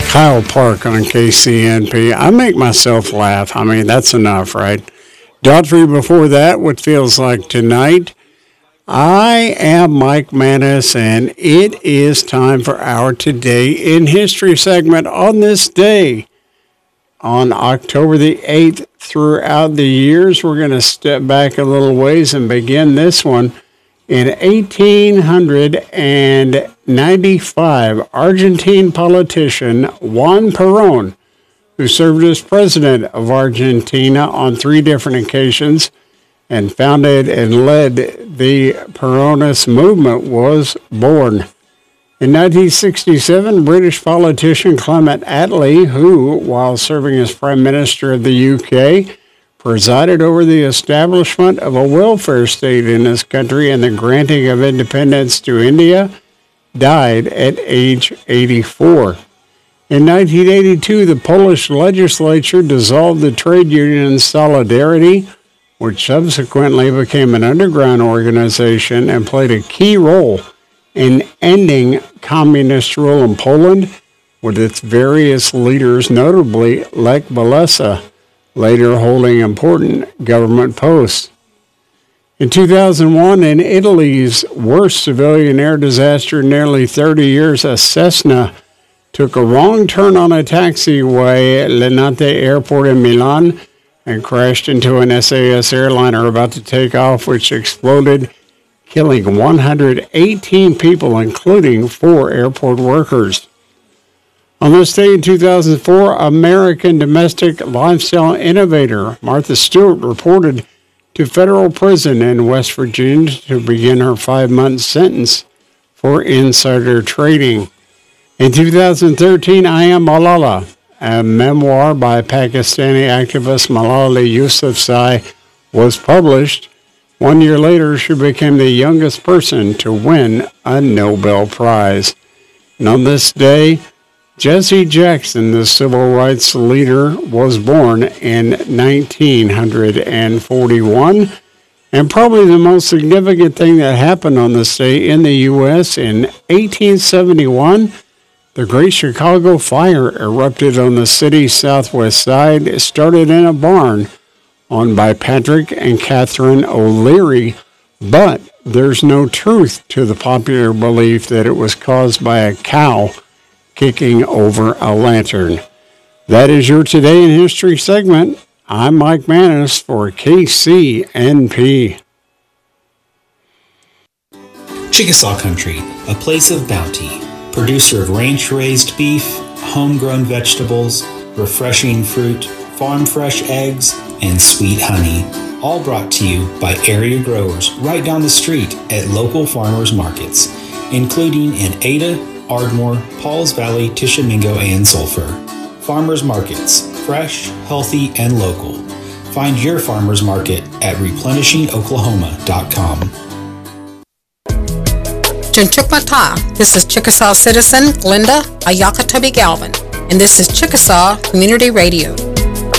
Kyle Park on KCNP. I make myself laugh. I mean, that's enough, right? Daughtry before that, what feels like tonight. I am Mike Manis, and it is time for our Today in History segment on this day. On October the 8th, throughout the years, we're going to step back a little ways and begin this one. In 1895, Argentine politician Juan Perón, who served as president of Argentina on 3 different occasions and founded and led the Peronist movement, was born. In 1967, British politician Clement Attlee, who, while serving as Prime Minister of the UK, presided over the establishment of a welfare state in this country and the granting of independence to India, died at age 84. In 1982, the Polish legislature dissolved the trade union Solidarity, which subsequently became an underground organization and played a key role in ending communist rule in Poland, with its various leaders, notably Lech Walesa, later holding important government posts. In 2001, in Italy's worst civilian air disaster in nearly 30 years, a Cessna took a wrong turn on a taxiway at Linate Airport in Milan and crashed into an SAS airliner about to take off, which exploded, killing 118 people, including 4 airport workers. On this day in 2004, American domestic lifestyle innovator Martha Stewart reported to federal prison in West Virginia to begin her 5-month sentence for insider trading. In 2013, I Am Malala, a memoir by Pakistani activist Malala Yousafzai, was published. 1 year later, she became the youngest person to win a Nobel Prize. And on this day, Jesse Jackson, the civil rights leader, was born in 1941. And probably the most significant thing that happened on this day in the U.S. in 1871, the Great Chicago Fire erupted on the city's southwest side. It started in a barn owned by Patrick and Catherine O'Leary, but there's no truth to the popular belief that it was caused by a cow kicking over a lantern. That is your Today in History segment. I'm Mike Manis for KCNP. Chickasaw Country, a place of bounty, producer of ranch-raised beef, homegrown vegetables, refreshing fruit, farm-fresh eggs, and sweet honey, all brought to you by area growers right down the street at local farmers markets, including in Ada, Ardmore, Pauls Valley, Tishomingo, and Sulphur. Farmers markets, fresh, healthy, and local. Find your farmers market at replenishingoklahoma.com. Chinchukmata, this is Chickasaw citizen Glenda Ayakatobi Galvin, and this is Chickasaw Community Radio.